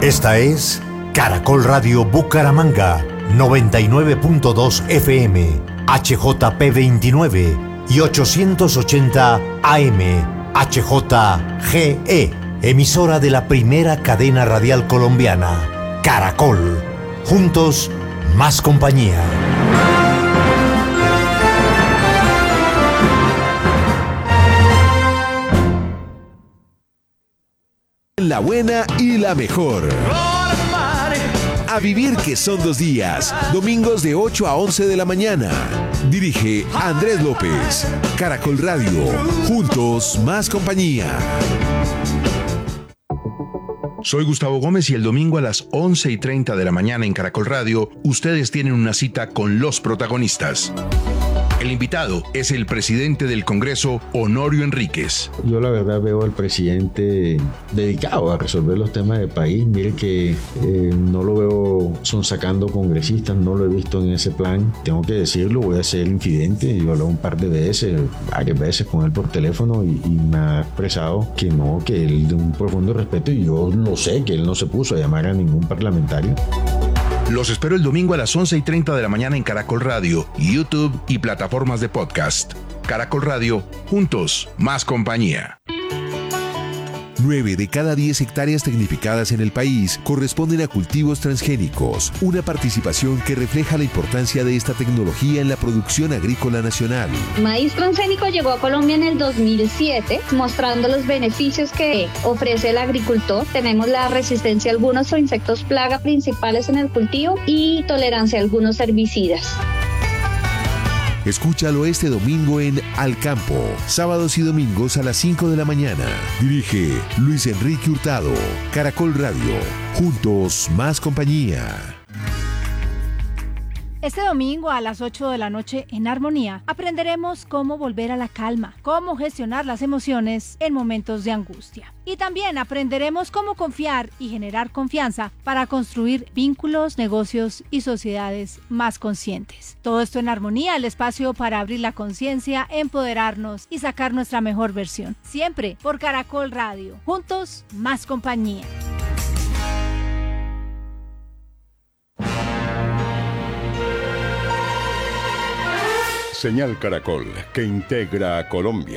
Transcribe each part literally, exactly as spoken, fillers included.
Esta es Caracol Radio Bucaramanga, noventa y nueve punto dos F M, H J P veintinueve y ochocientos ochenta A M, H J G E, emisora de la primera cadena radial colombiana, Caracol. Juntos, más compañía. La buena y la mejor. A vivir que son dos días. Domingos de ocho a once de la mañana. Dirige Andrés López. Caracol Radio. Juntos, más compañía. Soy Gustavo Gómez y el domingo a las once y treinta de la mañana en Caracol Radio, ustedes tienen una cita con los protagonistas. El invitado es el presidente del Congreso, Honorio Enríquez. Yo la verdad veo al presidente dedicado a resolver los temas del país. Mire que eh, no lo veo sonsacando congresistas, no lo he visto en ese plan. Tengo que decirlo, voy a ser infidente. Yo he hablado un par de veces, varias veces con él por teléfono y, y me ha expresado que no, que él de un profundo respeto, y yo lo sé, que él no se puso a llamar a ningún parlamentario. Los espero el domingo a las once y treinta de la mañana en Caracol Radio, YouTube y plataformas de podcast. Caracol Radio, juntos, más compañía. nueve de cada diez hectáreas tecnificadas en el país corresponden a cultivos transgénicos, una participación que refleja la importancia de esta tecnología en la producción agrícola nacional. Maíz transgénico llegó a Colombia en el dos mil siete, mostrando los beneficios que ofrece el agricultor. Tenemos la resistencia a algunos insectos plaga principales en el cultivo y tolerancia a algunos herbicidas. Escúchalo este domingo en Al Campo, sábados y domingos a las cinco de la mañana. Dirige Luis Enrique Hurtado. Caracol Radio. Juntos, más compañía. Este domingo a las ocho de la noche en Armonía aprenderemos cómo volver a la calma, cómo gestionar las emociones en momentos de angustia. Y también aprenderemos cómo confiar y generar confianza para construir vínculos, negocios y sociedades más conscientes. Todo esto en Armonía, el espacio para abrir la conciencia, empoderarnos y sacar nuestra mejor versión. Siempre por Caracol Radio. Juntos, más compañía. Señal Caracol, que integra a Colombia.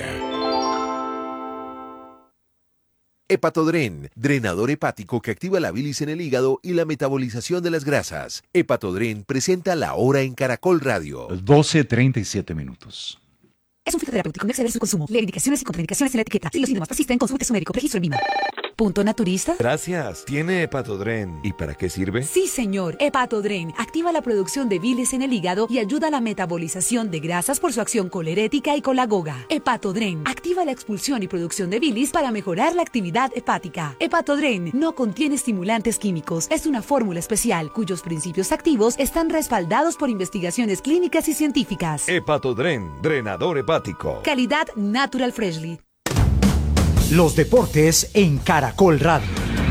Hepatodren, drenador hepático que activa la bilis en el hígado y la metabolización de las grasas. Hepatodren presenta La Hora en Caracol Radio. doce treinta y siete minutos. Es un fitoterapéutico, no exceder su consumo. Lee indicaciones y contraindicaciones en la etiqueta. Si los síntomas persisten, consulte a su médico. Registro en M I M A. ¿Punto naturista? Gracias. ¿Tiene Hepatodren? ¿Y para qué sirve? Sí, señor. Hepatodren activa la producción de bilis en el hígado y ayuda a la metabolización de grasas por su acción colerética y colagoga. Hepatodren activa la expulsión y producción de bilis para mejorar la actividad hepática. Hepatodren no contiene estimulantes químicos. Es una fórmula especial cuyos principios activos están respaldados por investigaciones clínicas y científicas. Hepatodren, drenador hepático. Calidad Natural Freshly. Los deportes en Caracol Radio.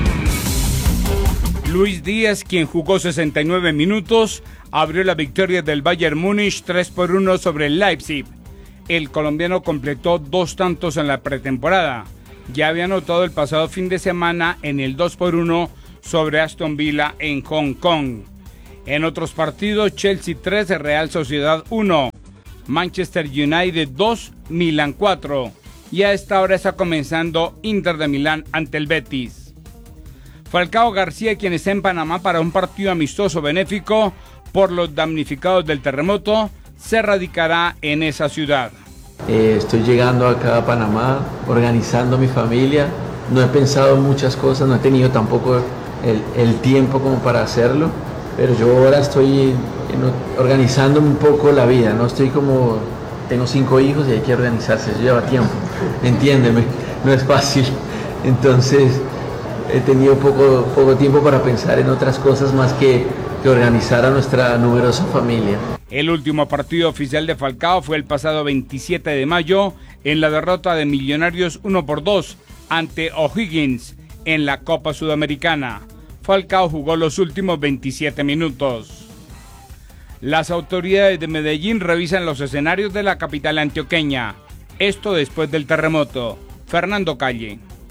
Luis Díaz, quien jugó sesenta y nueve minutos, abrió la victoria del Bayern Múnich tres por uno sobre el Leipzig. El colombiano completó dos tantos en la pretemporada. Ya había anotado el pasado fin de semana en el dos por uno sobre Aston Villa en Hong Kong. En otros partidos, Chelsea tres, Real Sociedad uno, Manchester United dos, Milan cuatro. Y a esta hora está comenzando Inter de Milán ante el Betis. Falcao García, quien está en Panamá para un partido amistoso benéfico por los damnificados del terremoto, se radicará en esa ciudad. Eh, estoy llegando acá a Panamá, organizando mi familia. No he pensado en muchas cosas, no he tenido tampoco el, el tiempo como para hacerlo, pero yo ahora estoy en, organizando un poco la vida, no estoy como... Tengo cinco hijos y hay que organizarse, eso lleva tiempo, entiéndeme, no es fácil. Entonces he tenido poco, poco tiempo para pensar en otras cosas más que, que organizar a nuestra numerosa familia. El último partido oficial de Falcao fue el pasado veintisiete de mayo en la derrota de Millonarios uno por dos ante O'Higgins en la Copa Sudamericana. Falcao jugó los últimos veintisiete minutos. Las autoridades de Medellín revisan los escenarios de la capital antioqueña. Esto después del terremoto. Fernando Calle.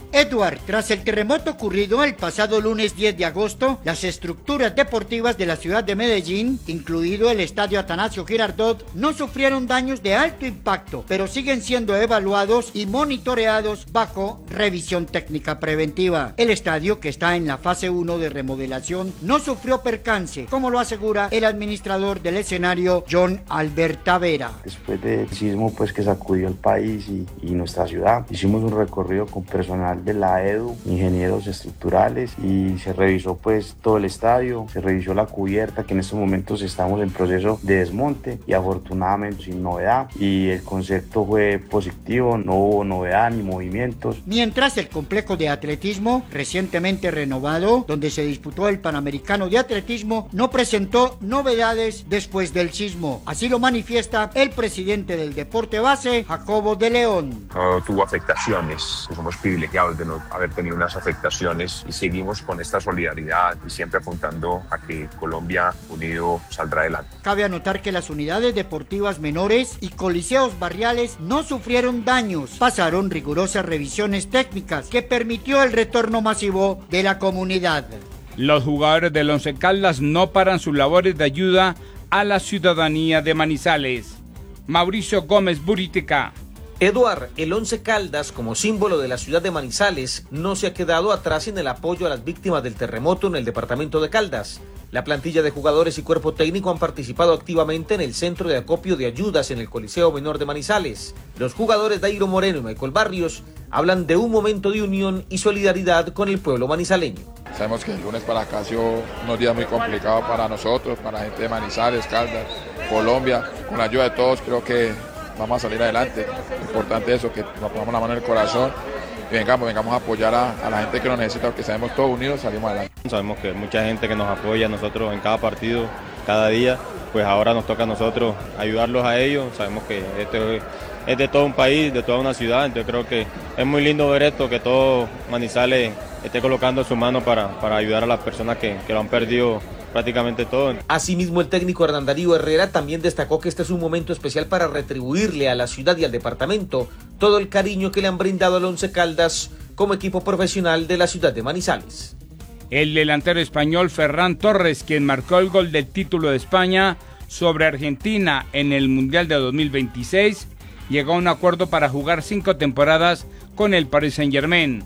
Edward, tras el terremoto ocurrido el pasado lunes diez de agosto, las estructuras deportivas de la ciudad de Medellín, incluido el estadio Atanasio Girardot, no sufrieron daños de alto impacto, pero siguen siendo evaluados y monitoreados bajo revisión técnica preventiva. El estadio, que está en la fase uno de remodelación, no sufrió percance, como lo asegura el administrador del escenario, John Albert Tavera. Después del sismo pues que sacudió el país y, y nuestra ciudad, hicimos un recorrido con personal de la E D U, ingenieros estructurales, y se revisó pues todo el estadio, se revisó la cubierta, que en estos momentos estamos en proceso de desmonte y afortunadamente sin novedad, y el concepto fue positivo, no hubo novedad ni movimientos. Mientras el complejo de atletismo, recientemente renovado, donde se disputó el Panamericano de Atletismo, no presentó novedades después del sismo. Así lo manifiesta el presidente del deporte base, Jacobo de León. No tuvo afectaciones, somos privilegiados de no haber tenido unas afectaciones y seguimos con esta solidaridad y siempre apuntando a que Colombia unido saldrá adelante. Cabe anotar que las unidades deportivas menores y coliseos barriales no sufrieron daños, pasaron rigurosas revisiones técnicas que permitió el retorno masivo de la comunidad. Los jugadores del Once Caldas no paran sus labores de ayuda a la ciudadanía de Manizales. Mauricio Gómez Buritica. Eduard, el Once Caldas, como símbolo de la ciudad de Manizales, no se ha quedado atrás en el apoyo a las víctimas del terremoto en el departamento de Caldas. La plantilla de jugadores y cuerpo técnico han participado activamente en el centro de acopio de ayudas en el Coliseo Menor de Manizales. Los jugadores Dairo Moreno y Michael Barrios hablan de un momento de unión y solidaridad con el pueblo manizaleño. Sabemos que el lunes para acá ha sido unos días muy complicados para nosotros, para la gente de Manizales, Caldas, Colombia. Con la ayuda de todos creo que vamos a salir adelante. Lo importante es eso, que nos pongamos la mano en el corazón y vengamos, vengamos a apoyar a, a la gente que nos necesita, porque sabemos todos unidos salimos adelante. Sabemos que hay mucha gente que nos apoya a nosotros en cada partido, cada día, pues ahora nos toca a nosotros ayudarlos a ellos. Sabemos que este es de todo un país, de toda una ciudad, entonces creo que es muy lindo ver esto, que todo Manizales esté colocando su mano para, para ayudar a las personas que, que lo han perdido prácticamente todo. Asimismo, el técnico Hernán Darío Herrera también destacó que este es un momento especial para retribuirle a la ciudad y al departamento todo el cariño que le han brindado al Once Caldas como equipo profesional de la ciudad de Manizales. El delantero español Ferran Torres, quien marcó el gol del título de España sobre Argentina en el Mundial de dos mil veintiséis, llegó a un acuerdo para jugar cinco temporadas con el Paris Saint-Germain.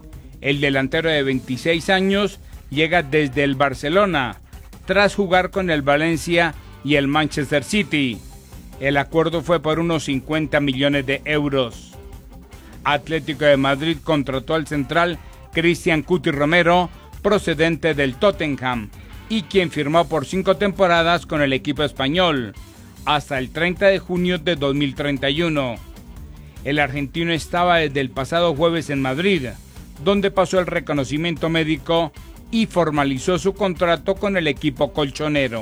El delantero de veintiséis años llega desde el Barcelona, tras jugar con el Valencia y el Manchester City. El acuerdo fue por unos cincuenta millones de euros. Atlético de Madrid contrató al central Cristian Cuti Romero, procedente del Tottenham, y quien firmó por cinco temporadas con el equipo español, hasta el treinta de junio de dos mil treinta y uno. El argentino estaba desde el pasado jueves en Madrid, donde pasó el reconocimiento médico y formalizó su contrato con el equipo colchonero.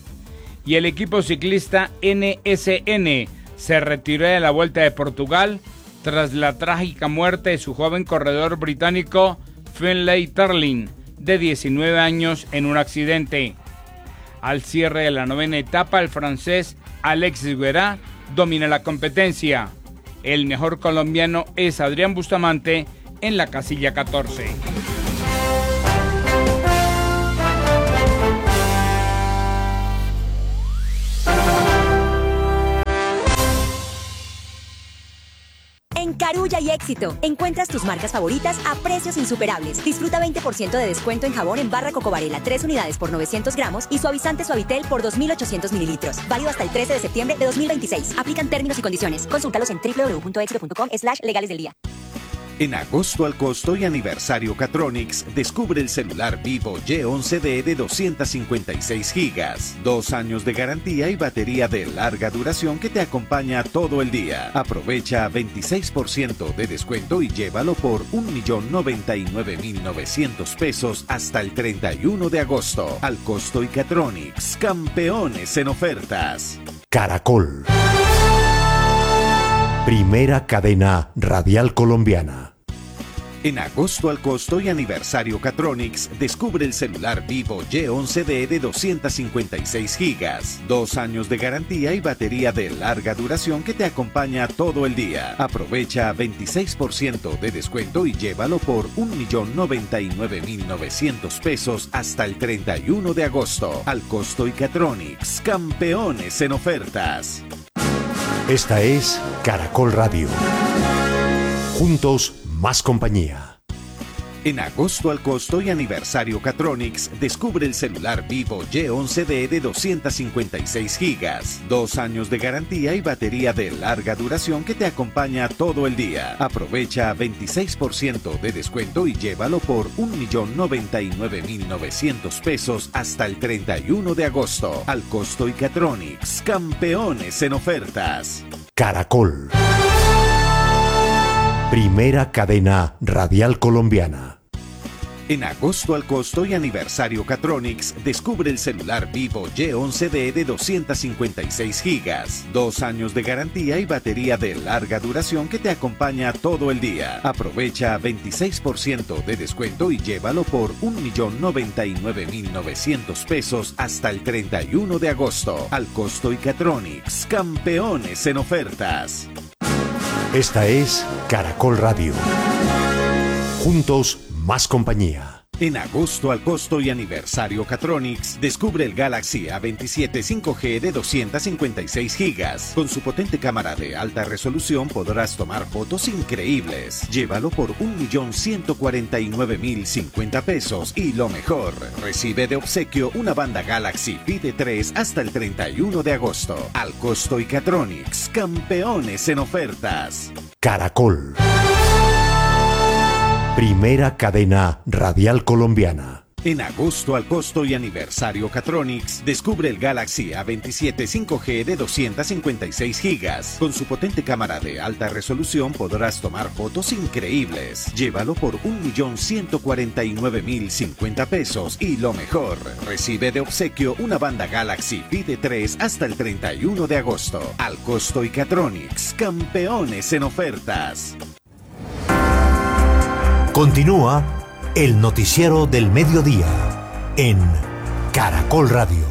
Y el equipo ciclista N S N se retiró de la Vuelta de Portugal tras la trágica muerte de su joven corredor británico Finlay Tarling, de diecinueve años, en un accidente. Al cierre de la novena etapa, el francés Alexis Guerra domina la competencia. El mejor colombiano es Adrián Bustamante en la casilla catorce. En Carulla y Éxito, encuentras tus marcas favoritas a precios insuperables. Disfruta veinte por ciento de descuento en jabón en barra Coco Varela, tres unidades por novecientos gramos, y suavizante Suavitel por dos mil ochocientos mililitros. Válido hasta el trece de septiembre de dos mil veintiséis. Aplican términos y condiciones. Consúltalos en doble u doble u doble u punto éxito punto com slash legales del día. En agosto al costo y aniversario Catronics, descubre el celular Vivo Y once D de doscientos cincuenta y seis gigas, dos años de garantía y batería de larga duración que te acompaña todo el día. Aprovecha veintiséis por ciento de descuento y llévalo por un millón noventa y nueve mil novecientos pesos hasta el treinta y uno de agosto. Al costo y Catronics, campeones en ofertas. Caracol. Primera cadena radial colombiana. En agosto al costo y aniversario Catronics, descubre el celular Vivo Y once D de doscientos cincuenta y seis gigas, dos años de garantía y batería de larga duración que te acompaña todo el día. Aprovecha veintiséis por ciento de descuento y llévalo por un millón noventa y nueve mil novecientos pesos hasta el treinta y uno de agosto. Al costo y Catronics, campeones en ofertas. Esta es Caracol Radio. Juntos, más compañía. En agosto al costo y aniversario Catronics, descubre el celular Vivo Y once D de doscientos cincuenta y seis gigas, dos años de garantía y batería de larga duración que te acompaña todo el día. Aprovecha veintiséis por ciento de descuento y llévalo por un millón noventa y nueve mil novecientos pesos hasta el treinta y uno de agosto. Al costo y Catronics, campeones en ofertas. Caracol. Primera cadena radial colombiana. En agosto al costo y aniversario Catronics, descubre el celular Vivo Y once D de doscientos cincuenta y seis gigas, dos años de garantía y batería de larga duración que te acompaña todo el día. Aprovecha veintiséis por ciento de descuento y llévalo por un millón noventa y nueve mil novecientos pesos hasta el treinta y uno de agosto. Al costo y Catronics, campeones en ofertas. Esta es Caracol Radio. Juntos, más compañía. En agosto al costo y aniversario Catronics, descubre el Galaxy A veintisiete cinco G de doscientos cincuenta y seis gigas. Con su potente cámara de alta resolución podrás tomar fotos increíbles. Llévalo por un millón ciento cuarenta y nueve mil cincuenta pesos y lo mejor, recibe de obsequio una banda Galaxy Fide tres hasta el treinta y uno de agosto. Al costo y Catronics, campeones en ofertas. Caracol. Primera cadena radial colombiana. En agosto al costo y aniversario Catronics, descubre el Galaxy A veintisiete cinco G de doscientos cincuenta y seis gigas. Con su potente cámara de alta resolución podrás tomar fotos increíbles. Llévalo por un millón ciento cuarenta y nueve mil cincuenta pesos y lo mejor, recibe de obsequio una banda Galaxy Fide tres hasta el treinta y uno de agosto. Al costo y Catronics, campeones en ofertas. Continúa el noticiero del mediodía en Caracol Radio.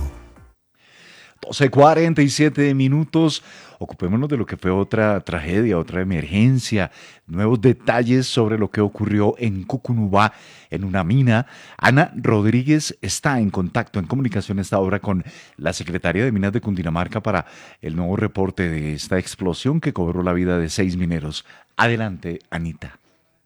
doce cuarenta y siete minutos. Ocupémonos de lo que fue otra tragedia, otra emergencia, nuevos detalles sobre lo que ocurrió en Cucunubá, en una mina. Ana Rodríguez está en contacto, en comunicación a esta hora con la secretaria de Minas de Cundinamarca para el nuevo reporte de esta explosión que cobró la vida de seis mineros. Adelante, Anita.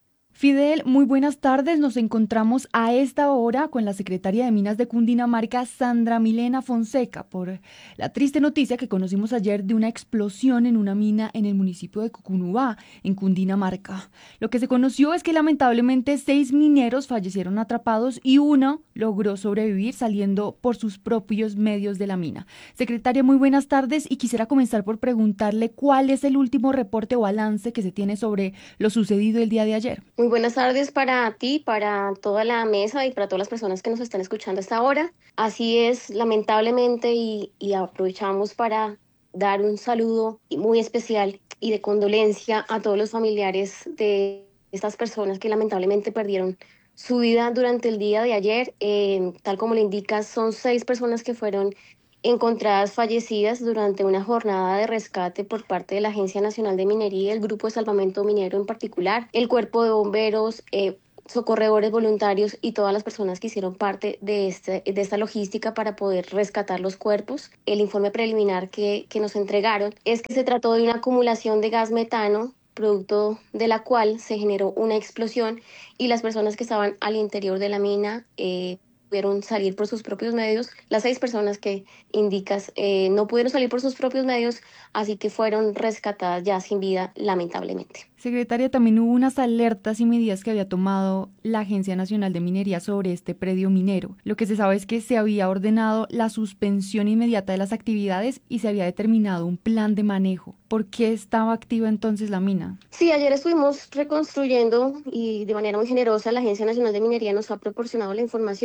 Fidel, muy buenas tardes. Nos encontramos a esta hora con la secretaria de Minas de Cundinamarca, Sandra Milena Fonseca, por la triste noticia que conocimos ayer de una explosión en una mina en el municipio de Cucunubá, en Cundinamarca. Lo que se conoció es que lamentablemente seis mineros fallecieron atrapados y uno logró sobrevivir saliendo por sus propios medios de la mina. Secretaria, muy buenas tardes y quisiera comenzar por preguntarle cuál es el último reporte o balance que se tiene sobre lo sucedido el día de ayer. Muy buenas tardes para ti, para toda la mesa y para todas las personas que nos están escuchando hasta ahora. Así es, lamentablemente, y, y aprovechamos para dar un saludo muy especial y de condolencia a todos los familiares de estas personas que lamentablemente perdieron su vida durante el día de ayer. Eh, tal como le indicas, son seis personas que fueron encontradas fallecidas durante una jornada de rescate por parte de la Agencia Nacional de Minería, el Grupo de Salvamento Minero en particular, el Cuerpo de Bomberos, eh, socorredores voluntarios y todas las personas que hicieron parte de, este, de esta logística para poder rescatar los cuerpos. El informe preliminar que, que nos entregaron es que se trató de una acumulación de gas metano, producto de la cual se generó una explosión y las personas que estaban al interior de la mina eh, pudieron salir por sus propios medios. Las seis personas que indicas eh, no pudieron salir por sus propios medios, así que fueron rescatadas ya sin vida, lamentablemente. Secretaria, también hubo unas alertas y medidas que había tomado la Agencia Nacional de Minería sobre este predio minero. Lo que se sabe es que se había ordenado la suspensión inmediata de las actividades y se había determinado un plan de manejo. ¿Por qué estaba activa entonces la mina? Sí, ayer estuvimos reconstruyendo y de manera muy generosa la Agencia Nacional de Minería nos ha proporcionado la información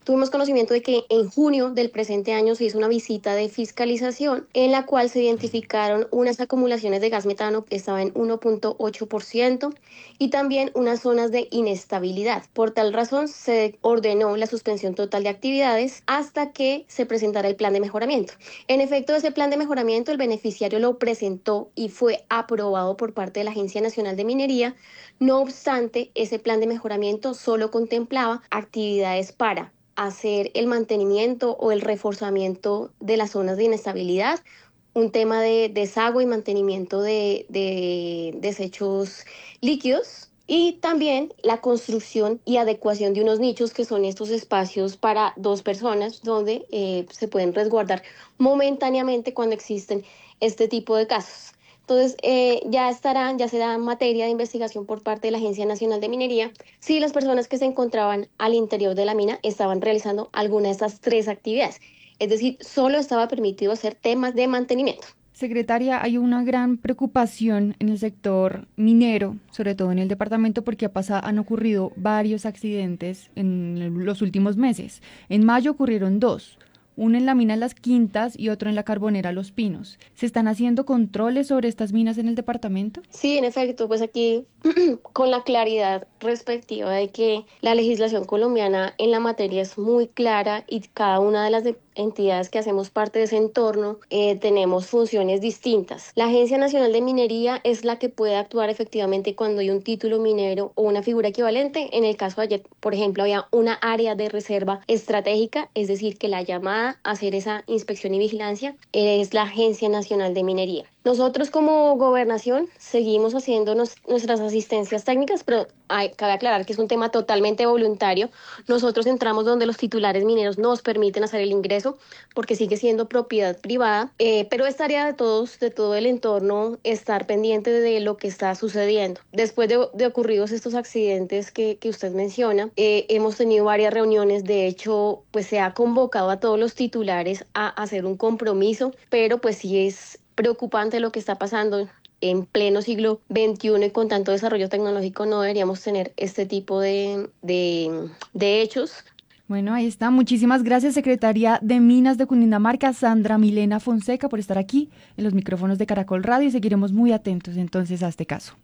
tuvimos conocimiento de que en junio del presente año se hizo una visita de fiscalización en la cual se identificaron unas acumulaciones de gas metano que estaban en uno punto ocho por ciento y también unas zonas de inestabilidad. Por tal razón se ordenó la suspensión total de actividades hasta que se presentara el plan de mejoramiento. En efecto, ese plan de mejoramiento el beneficiario lo presentó y fue aprobado por parte de la Agencia Nacional de Minería. No obstante, ese plan de mejoramiento solo contemplaba actividades para hacer el mantenimiento o el reforzamiento de las zonas de inestabilidad, un tema de desagüe y mantenimiento de, de desechos líquidos y también la construcción y adecuación de unos nichos que son estos espacios para dos personas donde eh, se pueden resguardar momentáneamente cuando existen este tipo de casos. Entonces, eh, ya estarán, ya será materia de investigación por parte de la Agencia Nacional de Minería si las personas que se encontraban al interior de la mina estaban realizando alguna de estas tres actividades. Es decir, solo estaba permitido hacer temas de mantenimiento. Secretaria, hay una gran preocupación en el sector minero, sobre todo en el departamento, porque ha pasado, han ocurrido varios accidentes en los últimos meses. En mayo ocurrieron dos. Uno en la mina Las Quintas y otro en la carbonera Los Pinos. ¿Se están haciendo controles sobre estas minas en el departamento? Sí, en efecto, pues aquí con la claridad respectiva de que la legislación colombiana en la materia es muy clara y cada una de las de entidades que hacemos parte de ese entorno eh, tenemos funciones distintas. La Agencia Nacional de Minería es la que puede actuar efectivamente cuando hay un título minero o una figura equivalente. En el caso de ayer, por ejemplo, había una área de reserva estratégica, es decir, que la llamada a hacer esa inspección y vigilancia es la Agencia Nacional de Minería. Nosotros como gobernación seguimos haciendo nos, nuestras asistencias técnicas, pero hay, cabe aclarar que es un tema totalmente voluntario. Nosotros entramos donde los titulares mineros nos permiten hacer el ingreso porque sigue siendo propiedad privada, eh, pero es tarea de todos, de todo el entorno, estar pendiente de lo que está sucediendo. Después de, de ocurridos estos accidentes que, que usted menciona, eh, hemos tenido varias reuniones. De hecho, pues se ha convocado a todos los titulares a hacer un compromiso, pero pues sí es preocupante lo que está pasando en pleno siglo veintiuno y con tanto desarrollo tecnológico. No deberíamos tener este tipo de, de, de hechos. Bueno, ahí está. Muchísimas gracias, secretaria de Minas de Cundinamarca, Sandra Milena Fonseca, por estar aquí en los micrófonos de Caracol Radio y seguiremos muy atentos entonces a este caso.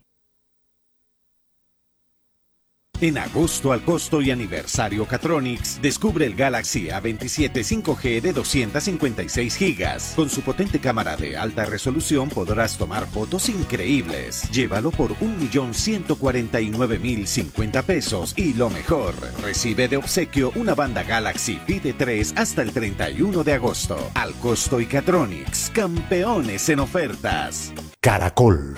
En agosto al costo y aniversario Catronics, descubre el Galaxy A veintisiete cinco G de doscientos cincuenta y seis gigas. Con su potente cámara de alta resolución podrás tomar fotos increíbles. Llévalo por un millón ciento cuarenta y nueve mil cincuenta pesos y lo mejor, recibe de obsequio una banda Galaxy Pide tres hasta el treinta y uno de agosto. Al costo y Catronics, campeones en ofertas. Caracol.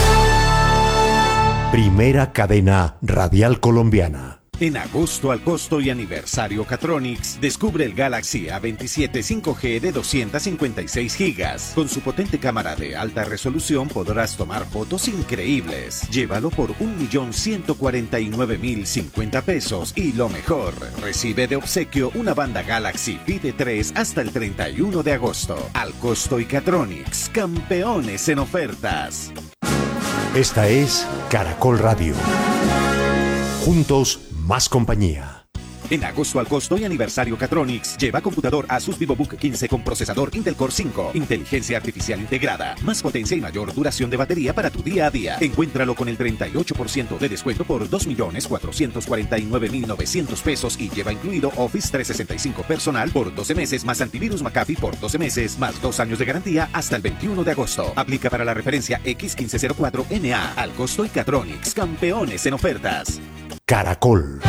Primera cadena radial colombiana. En agosto al costo y aniversario Catronics, descubre el Galaxy A veintisiete cinco G de doscientos cincuenta y seis gigas. Con su potente cámara de alta resolución podrás tomar fotos increíbles. Llévalo por un millón ciento cuarenta y nueve mil cincuenta pesos y lo mejor, recibe de obsequio una banda Galaxy Pide tres hasta el treinta y uno de agosto. Al costo y Catronics, campeones en ofertas. Esta es Caracol Radio. Juntos, más compañía. En agosto al costo y aniversario Catronics, lleva computador Asus VivoBook quince con procesador Intel Core cinco, inteligencia artificial integrada, más potencia y mayor duración de batería para tu día a día. Encuéntralo con el treinta y ocho por ciento de descuento por dos millones cuatrocientos cuarenta y nueve mil novecientos pesos y lleva incluido Office trescientos sesenta y cinco personal por doce meses más antivirus McAfee por doce meses más dos años de garantía hasta el veintiuno de agosto. Aplica para la referencia X quince cero cuatro N A. Al costo y Catronics, campeones en ofertas. Caracol.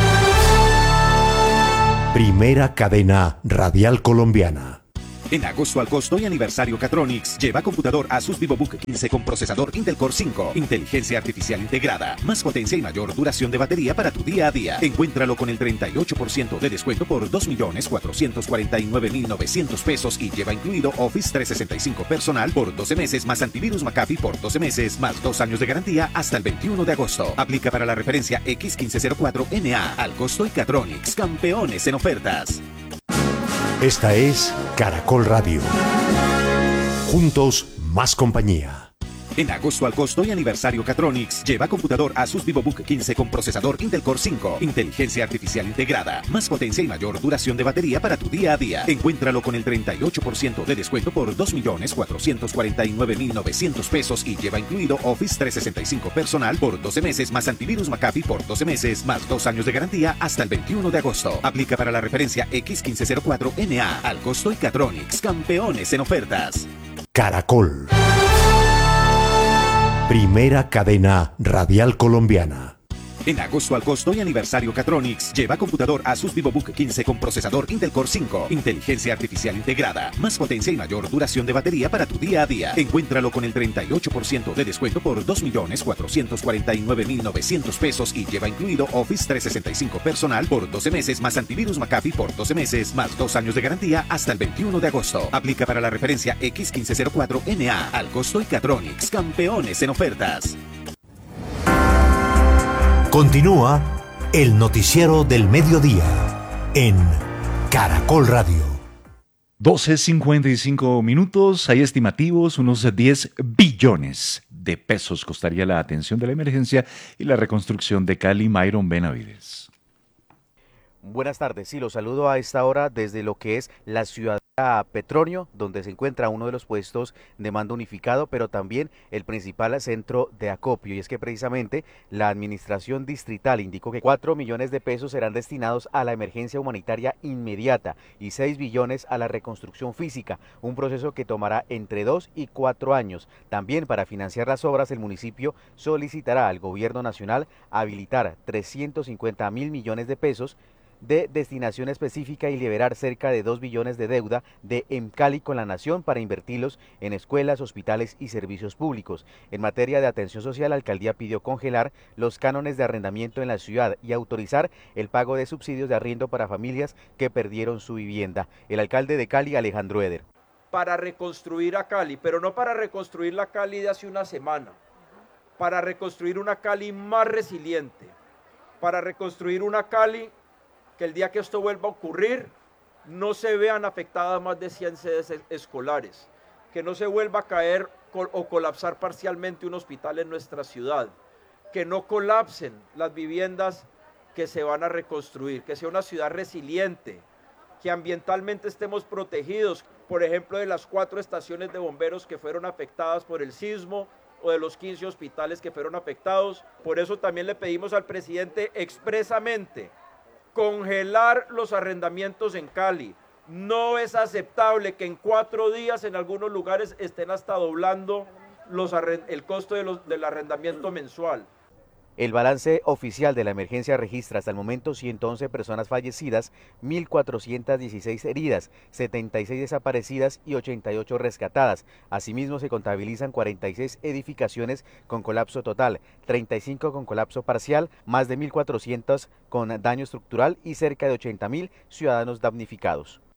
Primera cadena radial colombiana. En agosto al costo y aniversario Catronics, lleva computador Asus VivoBook quince con procesador Intel Core cinco, inteligencia artificial integrada, más potencia y mayor duración de batería para tu día a día. Encuéntralo con el treinta y ocho por ciento de descuento por dos millones cuatrocientos cuarenta y nueve mil novecientos pesos y lleva incluido Office trescientos sesenta y cinco personal por doce meses más antivirus McAfee por doce meses más dos años de garantía hasta el veintiuno de agosto. Aplica para la referencia X quince cero cuatro N A. Al costo y Catronics, campeones en ofertas. Esta es Caracol Radio. Juntos, más compañía. En agosto al costo y aniversario Catronics, lleva computador Asus VivoBook quince con procesador Intel Core cinco, inteligencia artificial integrada, más potencia y mayor duración de batería para tu día a día. Encuéntralo con el treinta y ocho por ciento de descuento por dos millones cuatrocientos cuarenta y nueve mil novecientos pesos y lleva incluido Office trescientos sesenta y cinco personal por doce meses más antivirus McAfee por doce meses más dos años de garantía hasta el veintiuno de agosto. Aplica para la referencia X quince cero cuatro N A al costo y Catronics, campeones en ofertas. Caracol. Primera cadena radial colombiana. En agosto al costo y aniversario Catronics, lleva computador Asus VivoBook quince con procesador Intel Core cinco, inteligencia artificial integrada, más potencia y mayor duración de batería para tu día a día. Encuéntralo con el treinta y ocho por ciento de descuento por dos millones cuatrocientos cuarenta y nueve mil novecientos pesos y lleva incluido Office trescientos sesenta y cinco personal por doce meses más antivirus McAfee por doce meses más dos años de garantía hasta el veintiuno de agosto. Aplica para la referencia X quince cero cuatro N A al costo y Catronics, campeones en ofertas. Continúa el noticiero del mediodía en Caracol Radio. doce cincuenta y cinco minutos, hay estimativos, unos diez billones de pesos costaría la atención de la emergencia y la reconstrucción de Cali. Myron Benavides. Buenas tardes, sí, los saludo a esta hora desde lo que es la ciudad Petronio, donde se encuentra uno de los puestos de mando unificado, pero también el principal centro de acopio. Y es que precisamente la administración distrital indicó que cuatro millones de pesos serán destinados a la emergencia humanitaria inmediata y seis billones a la reconstrucción física, un proceso que tomará entre dos y cuatro años. También para financiar las obras, el municipio solicitará al gobierno nacional habilitar trescientos cincuenta mil millones de pesos de destinación específica y liberar cerca de dos billones de deuda de Emcali con la nación para invertirlos en escuelas, hospitales y servicios públicos. En materia de atención social, la alcaldía pidió congelar los cánones de arrendamiento en la ciudad y autorizar el pago de subsidios de arriendo para familias que perdieron su vivienda. El alcalde de Cali, Alejandro Eder. Para reconstruir a Cali, pero no para reconstruir la Cali de hace una semana, para reconstruir una Cali más resiliente, para reconstruir una Cali que el día que esto vuelva a ocurrir no se vean afectadas más de cien sedes escolares, que no se vuelva a caer o colapsar parcialmente un hospital en nuestra ciudad, que no colapsen las viviendas que se van a reconstruir, que sea una ciudad resiliente, que ambientalmente estemos protegidos, por ejemplo, de las cuatro estaciones de bomberos que fueron afectadas por el sismo o de los quince hospitales que fueron afectados. Por eso también le pedimos al presidente expresamente congelar los arrendamientos en Cali. No es aceptable que en cuatro días en algunos lugares estén hasta doblando los el costo de los, del arrendamiento mensual. El balance oficial de la emergencia registra hasta el momento ciento once personas fallecidas, mil cuatrocientas dieciséis heridas, setenta y seis desaparecidas y ochenta y ocho rescatadas. Asimismo, se contabilizan cuarenta y seis edificaciones con colapso total, treinta y cinco con colapso parcial, más de mil cuatrocientos con daño estructural y cerca de ochenta mil ciudadanos damnificados.